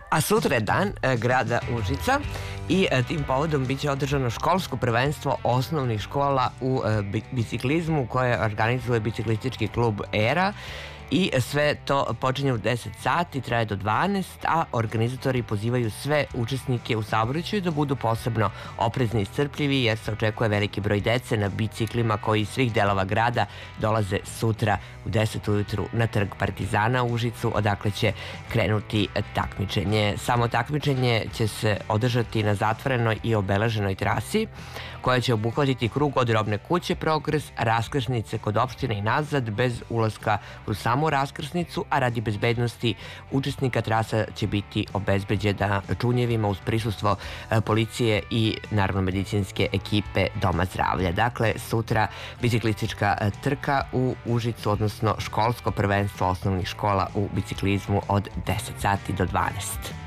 A sutra je dan grada Užica i tim povodom biće održano školsko prvenstvo osnovnih škola u biciklizmu koje organizuje biciklistički klub ERA. I sve to počinje u 10 sati, traje do 12, a organizatori pozivaju sve učesnike u saobraćaju da budu posebno oprezni i strpljivi jer se očekuje veliki broj dece na biciklima koji iz svih delova grada dolaze sutra u 10 ujutru na trg Partizana u Užicu, odakle će krenuti takmičenje. Samo takmičenje će se održati na zatvorenoj i obeleženoj trasi koja će obuhvatiti krug od Robne kuće Progres, raskrsnice kod opštine i nazad bez ulaska u samu raskrsnicu, a radi bezbednosti učesnika trasa će biti obezbeđena čunjevima uz prisustvo policije i naravno medicinske ekipe Doma zdravlja. Dakle, sutra biciklistička trka u Užicu, odnosno školsko prvenstvo osnovnih škola u biciklizmu od 10 sati do 12.